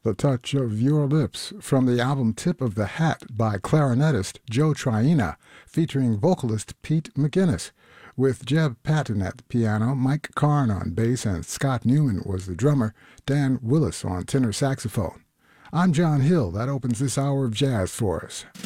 The Touch of Your Lips from the album Tip of the Hat by clarinetist Joe Traina, featuring vocalist Pete McGinnis. With Jeb Patton at the piano, Mike Karn on bass, and Scott Newman was the drummer, Dan Willis on tenor saxophone. I'm John Hill. That opens this hour of jazz for us.